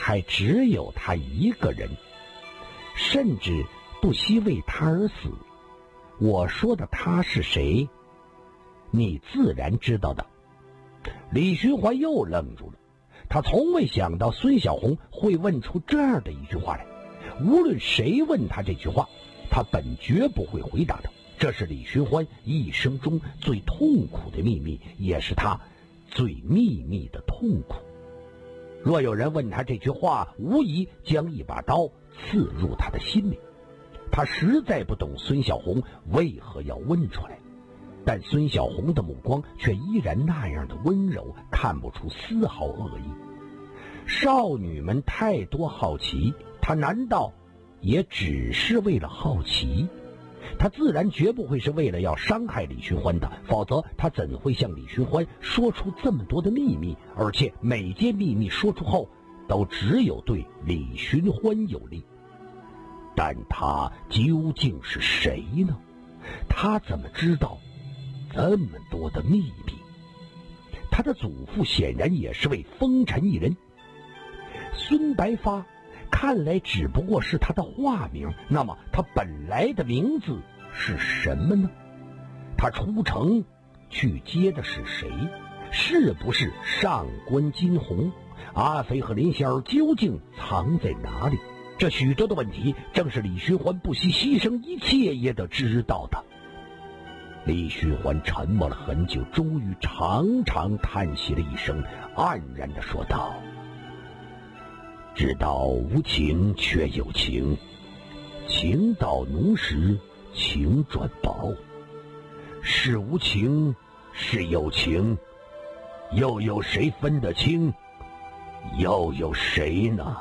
还只有他一个人，甚至不惜为他而死。我说的他是谁，你自然知道的。李寻欢又愣住了，他从未想到孙小红会问出这样的一句话来。无论谁问他这句话，他本绝不会回答的。这是李寻欢一生中最痛苦的秘密，也是他最秘密的痛苦。若有人问他这句话，无疑将一把刀刺入他的心里。他实在不懂孙小红为何要问出来，但孙小红的目光却依然那样的温柔，看不出丝毫恶意。少女们太多好奇，她难道也只是为了好奇？她自然绝不会是为了要伤害李寻欢的，否则她怎会向李寻欢说出这么多的秘密？而且每件秘密说出后，都只有对李寻欢有利。但他究竟是谁呢？他怎么知道这么多的秘密？他的祖父显然也是位风尘一人。孙白发看来只不过是他的化名，那么他本来的名字是什么呢？他出城去接的是谁？是不是上官金鸿？阿飞和林仙儿究竟藏在哪里？这许多的问题，正是李寻欢不惜牺牲一切也得知道的。李寻欢沉默了很久，终于长长叹息了一声，黯然地说道：知道无情却有情，情到浓时情转薄，是无情是有情，又有谁分得清？又有谁呢？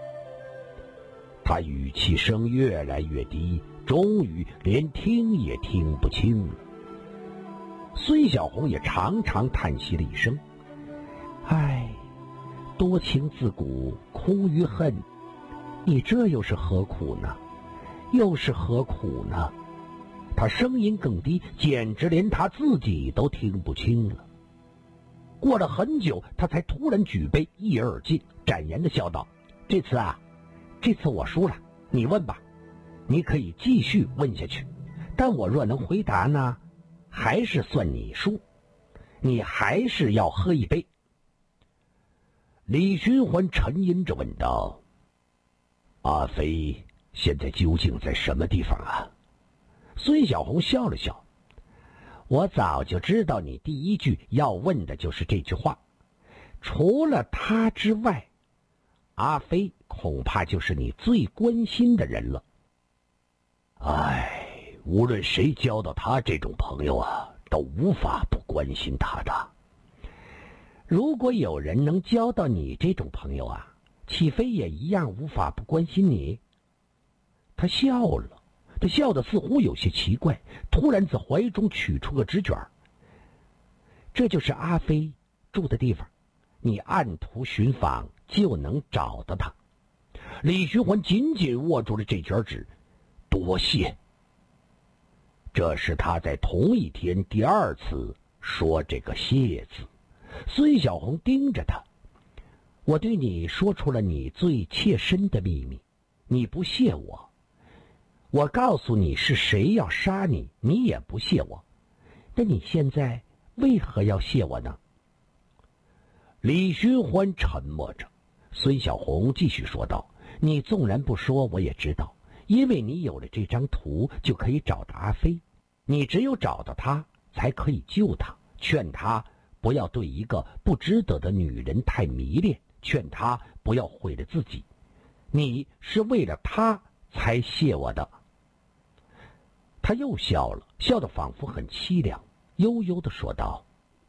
他语气声越来越低，终于连听也听不清了。孙小红也长长叹息了一声：唉，多情自古空余恨，你这又是何苦呢？又是何苦呢？他声音更低，简直连他自己都听不清了。过了很久，他才突然举杯一而尽，展颜地笑道：这次我输了，你问吧，你可以继续问下去，但我若能回答呢，还是算你输，你还是要喝一杯。李寻欢沉吟着问道：阿飞现在究竟在什么地方啊？孙小红笑了笑：我早就知道你第一句要问的就是这句话，除了他之外，阿飞恐怕就是你最关心的人了。唉，无论谁交到他这种朋友啊，都无法不关心他的。如果有人能交到你这种朋友啊，岂非也一样无法不关心你？他笑了，他笑得似乎有些奇怪，突然自怀中取出个纸卷。这就是阿飞住的地方，你按图寻访就能找到他。李寻欢紧紧握住了这卷纸，多谢。这是他在同一天第二次说这个谢字。孙小红盯着他：我对你说出了你最切身的秘密，你不谢我；我告诉你是谁要杀你，你也不谢我。那你现在为何要谢我呢？李寻欢沉默着。孙小红继续说道：你纵然不说，我也知道，因为你有了这张图，就可以找到阿飞。你只有找到他，才可以救他，劝他不要对一个不值得的女人太迷恋，劝他不要毁了自己。你是为了他才谢我的。他又笑了，笑得仿佛很凄凉，悠悠地说道：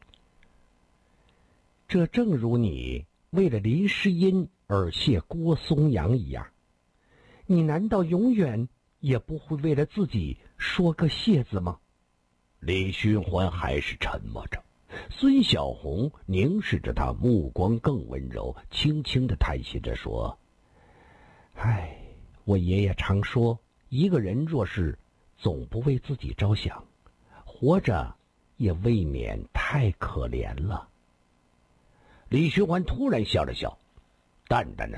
这正如你为了林诗音而谢郭松阳一样，你难道永远也不会为了自己说个谢字吗？李寻欢还是沉默着。孙小红凝视着他，目光更温柔，轻轻地叹息着说：唉，我爷爷常说，一个人若是总不为自己着想，活着也未免太可怜了。李寻欢突然笑了笑，淡淡的